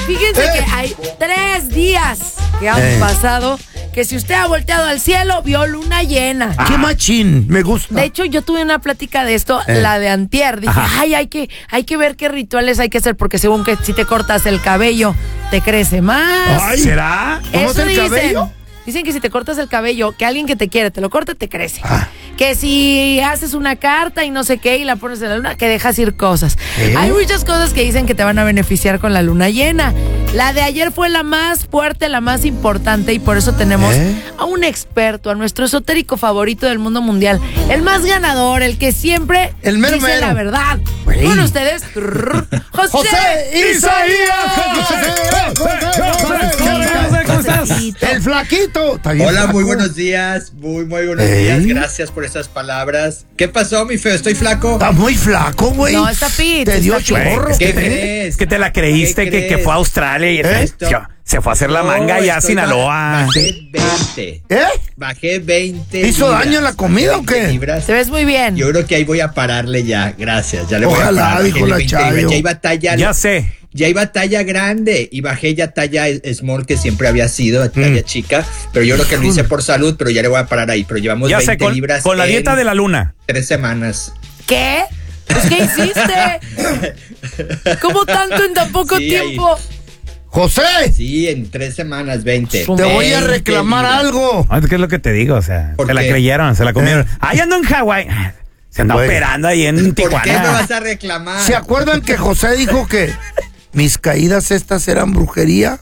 Fíjense que hay 3 días que han pasado que si usted ha volteado al cielo, vio luna llena. ¡Qué machín! Me gusta. De hecho, yo tuve una plática de esto, la de antier. Dije, hay que ver qué rituales hay que hacer, porque según que si te cortas el cabello, te crece más. Ay, ¿será? ¿Cómo es el cabello? Dicen que si te cortas el cabello, que alguien que te quiere te lo corte, te crece. Que si haces una carta y no sé qué y la pones en la luna, que dejas ir cosas. Hay muchas cosas que dicen que te van a beneficiar con la luna llena. La de ayer fue la más fuerte, la más importante, y por eso tenemos a un experto, a nuestro esotérico favorito del mundo mundial, el más ganador, el que siempre dice la verdad. Con ustedes, José Isaías. ¿Cómo estás? El flaquito. Hola, muy buenos días. Muy buenos días. Gracias por esas palabras. ¿Qué pasó, mi feo? ¿Estoy flaco? Está muy flaco, güey. No, está fit. Te dio chorro. ¿Qué crees? Que te la creíste, que fue a Australia y se fue a hacer la manga ya a Sinaloa. Bajé 20. Bajé 20. ¿Te hizo daño la comida o qué? Libras. Te ves muy bien. Yo creo que ahí voy a pararle ya. Gracias. Ya le voy Ojalá, a parar. dijo la Chayo. Ya iba talla. Ya sé. Ya iba talla grande y bajé ya talla small, que siempre había sido talla chica, pero yo creo que lo hice por salud, pero ya le voy a parar ahí. Pero llevamos Ya 20 sé, libras con la dieta de la luna. 3 semanas. ¿Qué? Pues, ¿qué hiciste? ¿Cómo tanto en tan poco tiempo? José. Sí, en 3 semanas, 20. Te voy a reclamar algo. ¿Qué es lo que te digo? O sea, ¿Por se la qué? creyeron, se la comieron. Ahí ando en Hawái. Se anda operando ahí en Tijuana. ¿Por qué me vas a reclamar? ¿Se acuerdan que José dijo que mis caídas estas eran brujería?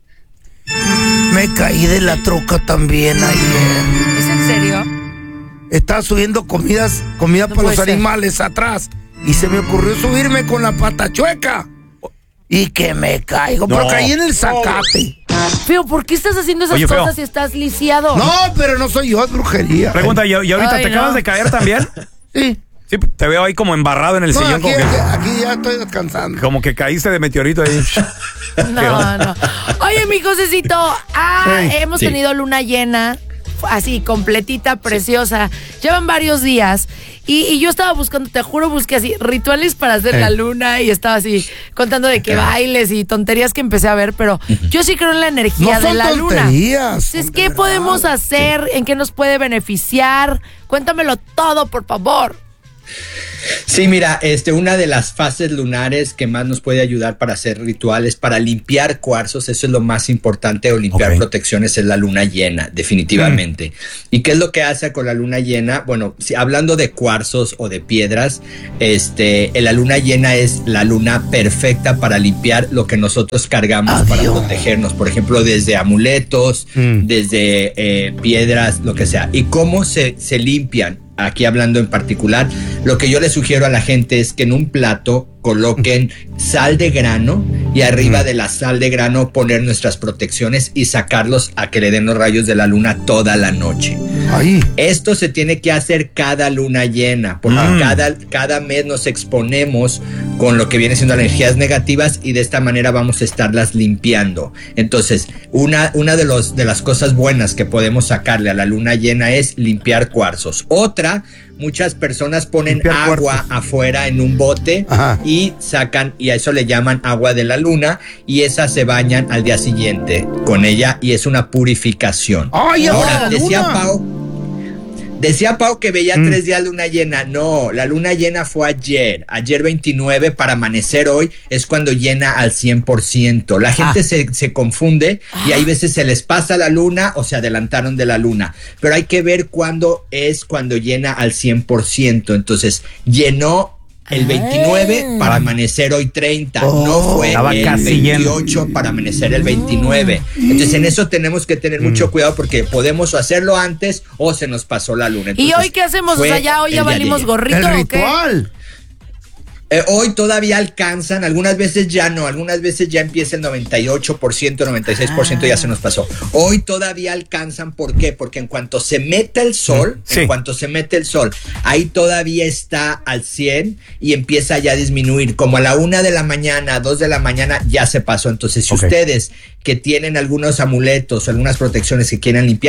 Me caí de la troca también ayer. ¿Es en serio? Estaba subiendo comida para los animales atrás y se me ocurrió subirme con la pata chueca y que me caigo, pero caí en el zacate. Feo, ¿por qué estás haciendo esas cosas si estás lisiado? No, pero no soy yo, es brujería. Pregunta, ¿y ahorita te acabas de caer también? Sí. Sí, te veo ahí como embarrado en el sillón. Aquí ya estoy descansando. Como que caíste de meteorito ahí. No. Oye, mi Josecito, hemos tenido luna llena, así, completita, preciosa. Llevan varios días y yo estaba buscando, te juro, busqué así, rituales para hacer la luna y estaba así, contando de que bailes y tonterías que empecé a ver, pero yo sí creo en la energía de la luna. Entonces, ¿qué podemos hacer? ¿En qué nos puede beneficiar? Cuéntamelo todo, por favor. Sí, mira, una de las fases lunares que más nos puede ayudar para hacer rituales, para limpiar cuarzos, eso es lo más importante, o limpiar protecciones, es la luna llena, definitivamente. ¿Y qué es lo que hace con la luna llena? Bueno, hablando de cuarzos o de piedras, la luna llena es la luna perfecta para limpiar lo que nosotros cargamos para protegernos, por ejemplo, desde amuletos, desde piedras, lo que sea. ¿Y cómo se limpian? Aquí hablando en particular, lo que yo le sugiero a la gente es que en un plato coloquen sal de grano y arriba de la sal de grano poner nuestras protecciones y sacarlos a que le den los rayos de la luna toda la noche. Esto se tiene que hacer cada luna llena, porque cada mes nos exponemos con lo que viene siendo las energías negativas y de esta manera vamos a estarlas limpiando. Entonces, una de las cosas buenas que podemos sacarle a la luna llena es limpiar cuarzos. Otra, muchas personas ponen agua afuera en un bote y sacan, y a eso le llaman agua de la luna, y esas se bañan al día siguiente con ella y es una purificación. Ahora, decía Pau que veía 3 días luna llena. No, la luna llena fue ayer 29 para amanecer hoy, es cuando llena al 100%. La gente se confunde y hay veces se les pasa la luna o se adelantaron de la luna, pero hay que ver cuándo llena al 100%. Entonces, llenó el 29 para amanecer hoy 30, no fue el 28 para amanecer el 29. Entonces en eso tenemos que tener mucho cuidado porque podemos hacerlo antes o se nos pasó la luna. Entonces, ¿y hoy qué hacemos? O sea, ya hoy ya valimos gorrito. El ritual. Hoy todavía alcanzan, algunas veces ya no, algunas veces ya empieza el 98%, 96% ya se nos pasó. Hoy todavía alcanzan, ¿por qué? Porque en cuanto se mete el sol, ahí todavía está al 100 y empieza ya a disminuir. Como a la 1 de la mañana, 2 de la mañana ya se pasó. Entonces, si ustedes que tienen algunos amuletos, algunas protecciones que quieren limpiar,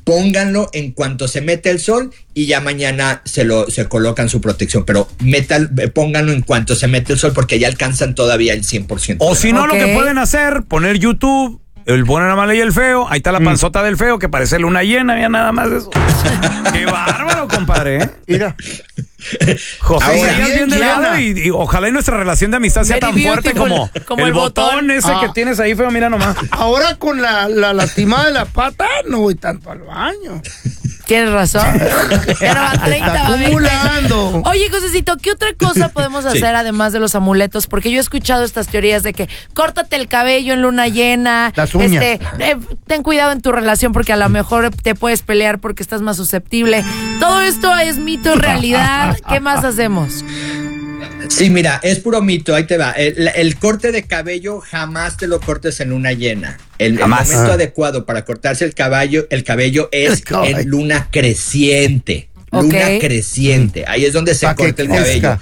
pónganlo en cuanto se mete el sol y ya mañana se colocan su protección, pero pónganlo en cuanto se mete el sol porque ya alcanzan todavía el 100%. O si no, lo que pueden hacer, poner YouTube, el bueno, la mala y el feo, ahí está la panzota del feo que parece luna llena, ya nada más eso. Qué bárbaro, compadre, ¿eh? Mira. José Isaías bien delgado y ojalá y nuestra relación de amistad sea tan fuerte como el botón ese que tienes ahí, feo, mira nomás. Ahora con la lastimada de la pata no voy tanto al baño. Tienes razón. Pero a 30 está acumulando. Oye, Josecito, ¿qué otra cosa podemos hacer además de los amuletos? Porque yo he escuchado estas teorías de que córtate el cabello en luna llena. Las uñas. Ten cuidado en tu relación porque a lo mejor te puedes pelear porque estás más susceptible. Todo esto es mito, realidad. ¿Qué más hacemos? Sí, mira, es puro mito, ahí te va. El corte de cabello jamás te lo cortes en luna llena. El momento adecuado para cortarse el cabello es en luna creciente. Luna creciente. Ahí es donde se corta el cabello.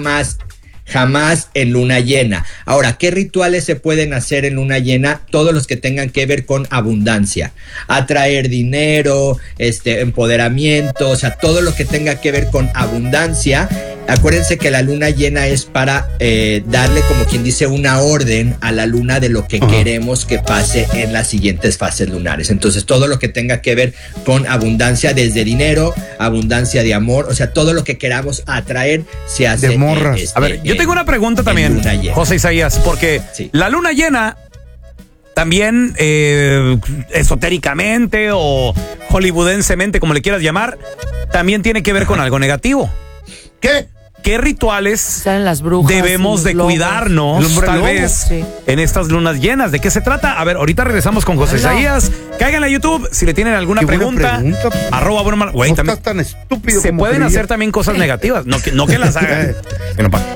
Jamás en luna llena. Ahora, ¿qué rituales se pueden hacer en luna llena? Todos los que tengan que ver con abundancia, atraer dinero, empoderamiento, o sea, todo lo que tenga que ver con abundancia. Acuérdense que la luna llena es para darle, como quien dice, una orden a la luna de lo que queremos que pase en las siguientes fases lunares. Entonces, todo lo que tenga que ver con abundancia, desde dinero, abundancia de amor, o sea, todo lo que queramos atraer se hace. De morras. A ver, yo tengo una pregunta también, José Isaías, porque la luna llena también esotéricamente o hollywoodensemente, como le quieras llamar, también tiene que ver con algo negativo. ¿Qué rituales las brujas, debemos de cuidarnos tal vez en estas lunas llenas? ¿De qué se trata? A ver, ahorita regresamos con José Isaías. Cáiganle a YouTube si le tienen alguna pregunta. @bueno, güey, también tan estúpido. se pueden hacer también cosas negativas, no que las hagan.